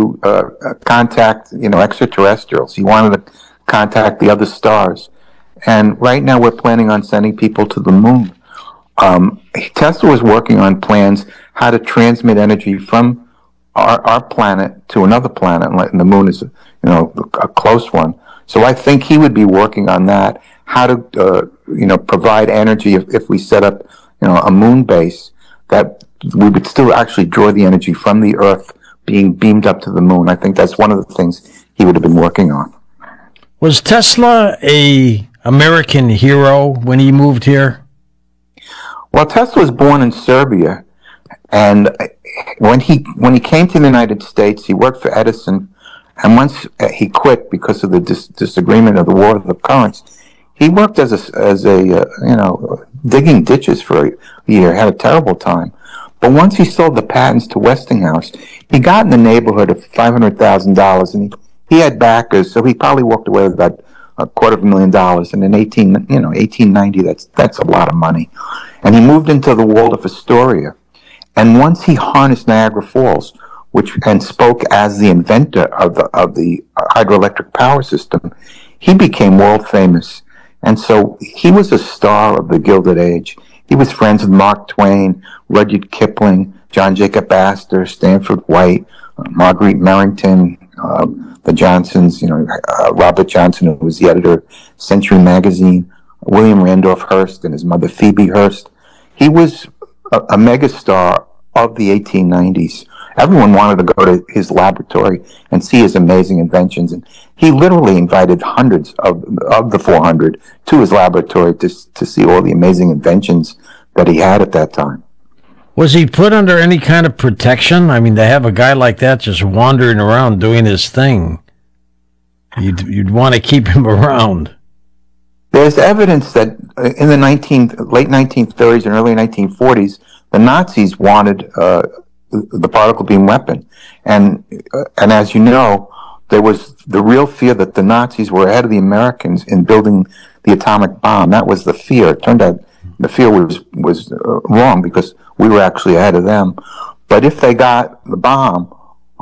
to contact, extraterrestrials. He wanted to contact the other stars. And right now we're planning on sending people to the moon. Tesla was working on plans how to transmit energy from our planet to another planet, and the moon is, a close one. So I think he would be working on that, how to, provide energy if we set up, a moon base, that we would still actually draw the energy from the Earth being beamed up to the moon. I think that's one of the things he would have been working on. Was Tesla a American hero when he moved here? Well, Tesla was born in Serbia, and when he came to the United States, he worked for Edison, and once he quit because of the disagreement of the War of the Currents, he worked as a digging ditches for a year. Had a terrible time, but once he sold the patents to Westinghouse, he got in the neighborhood of $500,000, and he had backers, so he probably walked away with about $250,000. And in 1890, that's a lot of money. And he moved into the Waldorf Astoria. And once he harnessed Niagara Falls, and spoke as the inventor of the hydroelectric power system, he became world famous. And so he was a star of the Gilded Age. He was friends with Mark Twain, Rudyard Kipling, John Jacob Astor, Stanford White, Marguerite Merrington, the Johnsons, Robert Johnson, who was the editor of Century Magazine, William Randolph Hearst and his mother Phoebe Hearst. He was a megastar of the 1890s. Everyone wanted to go to his laboratory and see his amazing inventions, and he literally invited hundreds of the 400 to his laboratory to see all the amazing inventions that he had at that time. Was he put under any kind of protection? I mean, to have a guy like that just wandering around doing his thing, you'd want to keep him around. There's evidence that in the late 1930s and early 1940s, the Nazis wanted the particle beam weapon, and as you know, there was the real fear that the Nazis were ahead of the Americans in building the atomic bomb. That was the fear. It turned out the fear was wrong, because we were actually ahead of them. But if they got the bomb,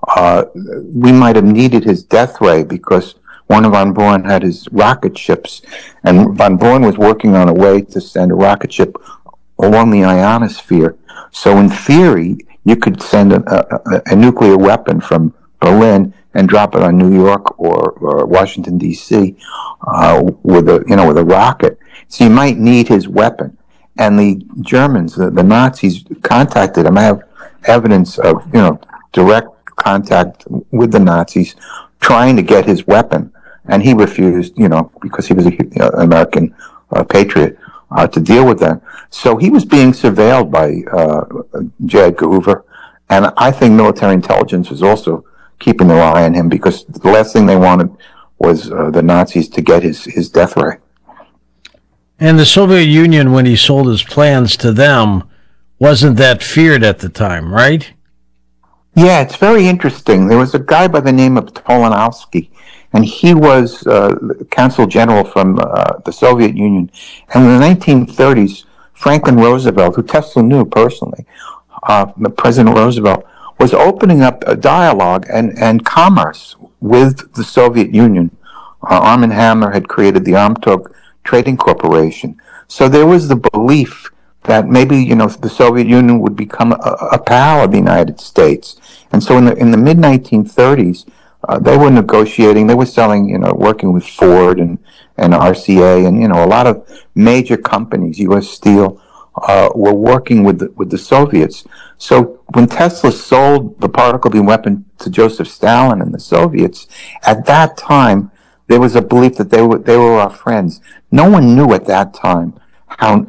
we might have needed his death ray, because Wernher von Braun had his rocket ships, and von Braun was working on a way to send a rocket ship along the ionosphere. So in theory, you could send a nuclear weapon from Berlin and drop it on New York or Washington D.C. With a rocket. So you might need his weapon. And the Germans, the Nazis, contacted him. I have evidence of direct contact with the Nazis, trying to get his weapon, and he refused. Because he was an American patriot. To deal with that. So he was being surveilled by J. Edgar Hoover, and I think military intelligence was also keeping their eye on him, because the last thing they wanted was the Nazis to get his death ray. And the Soviet Union, when he sold his plans to them, wasn't that feared at the time, right? Yeah, it's very interesting. There was a guy by the name of Tolonovsky, and he was the consul general from the Soviet Union. And in the 1930s, Franklin Roosevelt, who Tesla knew personally, President Roosevelt, was opening up a dialogue and commerce with the Soviet Union. Arm & Hammer had created the Armtorg Trading Corporation. So there was the belief that maybe, the Soviet Union would become a pal of the United States. And so in the mid-1930s, they were negotiating. They were selling, working with Ford and RCA, and a lot of major companies, U.S. Steel, were working with the Soviets. So when Tesla sold the particle beam weapon to Joseph Stalin and the Soviets, at that time there was a belief that they were our friends. No one knew at that time how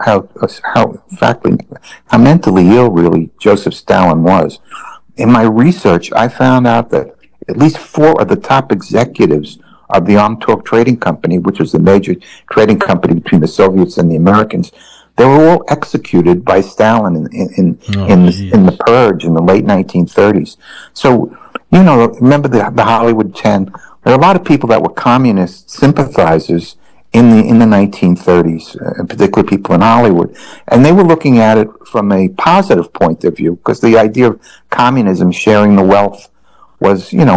mentally ill really Joseph Stalin was. In my research, I found out that at least 4 of the top executives of the Armtorg Trading Company, which was the major trading company between the Soviets and the Americans, they were all executed by Stalin in the purge in the late 1930s. So, remember the Hollywood 10? There are a lot of people that were communist sympathizers in the 1930s, and particularly people in Hollywood, and they were looking at it from a positive point of view, because the idea of communism, sharing the wealth, was